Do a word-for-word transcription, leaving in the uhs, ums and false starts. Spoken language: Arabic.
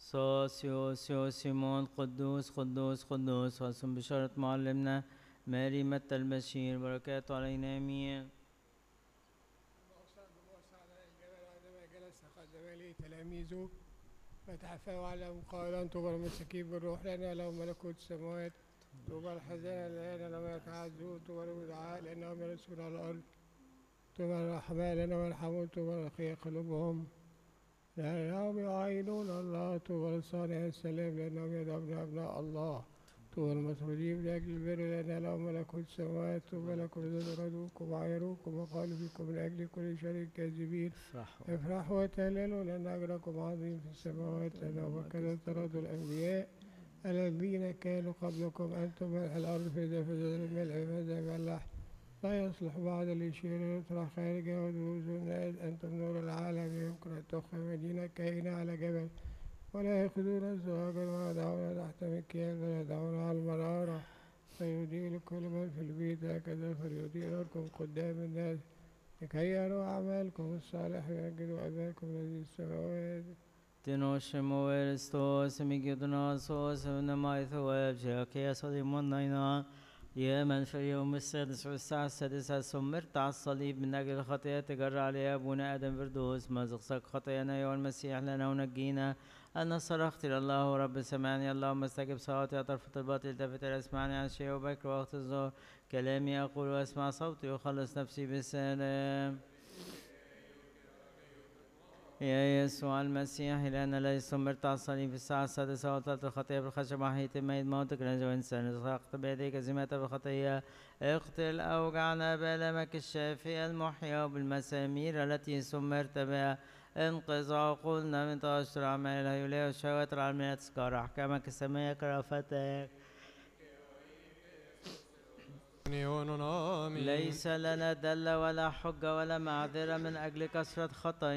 سوسيوس يوسيمون قدوس قدوس قدوس واسم بشارة معلمنا ماري متى البشير بركاته علينا امين. عندما جلس قدم لي تلاميذه فتح فاه وعلم قائلا طوبى المساكين بالروح لنا لهم ملكوت السماوات، طوبى الحزانة الآن لم يتعزوا، طوبى الودعاء لأنهم يرثون الأرض، طوبى الرحماء لأنهم يرحمون، طوبى الأخيار قلوبهم لأنهم يعينون الله، طوبى لصانع السلام لأنهم يدعون أبناء الله، طوبى المطرودين لأجل البر لأن لهم ملكوت السماوات، طوبى لكم إذا طردوكم وعايروكم وقالوا فيكم من أجل كل شر كاذبين افرحوا وتهللوا لأن أجركم عظيم في السماوات، لأنهم هكذا طردوا الأنبياء الذين كانوا قبلكم. أنتم ملح الأرض فإذا فسد الملح فماذا يملح؟ لا يصلح بعد لشيء يطرح خارجه ودروس الناس. أنتم نور العالم، يمكن أن تخفى مدينة كائنة على جبل ولا يأخذون زواجا ولا يدعون تحت مكيال ولا يدعون على المنارة فيضيء لكل من في البيت، هكذا فليضيء نوركم قدام الناس لكي يروا أعمالكم الصالحة ويجدوا أباكم الذي في السماوات. تنوشمو إرستوس ميجدناسوس ونمايثواب شاكيا صديمون نينا. يا من في اليوم السادس والساعة السادسة سمرت على الصليب من أجل الخطيئة تجرى عليها أبونا آدم فردوس، ما زغسك خطايانا أيها المسيح لنا ونجينا. أنا صرخت إلى الله ورب سمعني، اللهم استجب صلاتي يا طرفة الباطل التفت اسمعني عشية وبكر وقت الظهر، كلامي أقول وأسمع صوتي يخلص نفسي بالسلام. يا يسوع المسيح إلهنا الذي سمرت على الصليب في الساعة السادسة وطلت الخطية بالخشب وحييت الميت موتك رجل إنسان سحقت بيديك زمات بالخطية، اقتل أوجعنا بألمك الشافية المحيا بالمسامير التي سمرت بها، انقذ عقولنا من تأشر أعمال الهيولية والشهوات العالمية تذكار أحكامك السماء كرافتك. ليس لنا دل ولا حجة ولا معذرة من أجل كثرة خطايا